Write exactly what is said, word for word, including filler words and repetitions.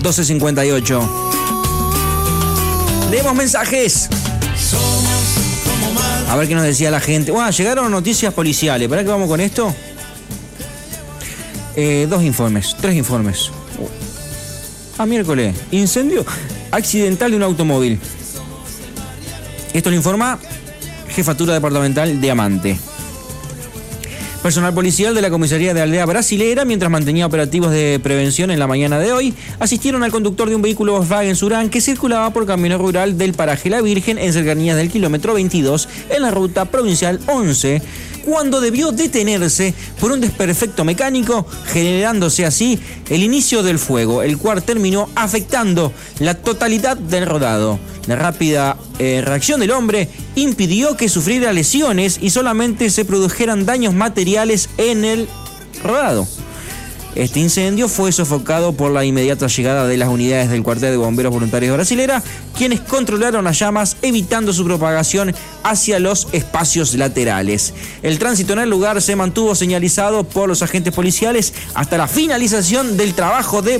doce cincuenta y ocho. Leemos mensajes. A ver qué nos decía la gente. Bueno, llegaron noticias policiales. ¿Para qué vamos con esto? Eh, dos informes, tres informes. Ah, miércoles. Incendio accidental de un automóvil. Esto lo informa Jefatura Departamental de Amante. Personal policial de la comisaría de Aldea Brasilera, mientras mantenía operativos de prevención en la mañana de hoy, asistieron al conductor de un vehículo Volkswagen Surán que circulaba por camino rural del paraje La Virgen en cercanías del kilómetro veintidós en la ruta provincial once, cuando debió detenerse por un desperfecto mecánico, generándose así el inicio del fuego, el cual terminó afectando la totalidad del rodado. La rápida eh, reacción del hombre impidió que sufriera lesiones y solamente se produjeran daños materiales en el rodado. Este incendio fue sofocado por la inmediata llegada de las unidades del cuartel de bomberos voluntarios de Brasilera, quienes controlaron las llamas, evitando su propagación hacia los espacios laterales. El tránsito en el lugar se mantuvo señalizado por los agentes policiales hasta la finalización del trabajo de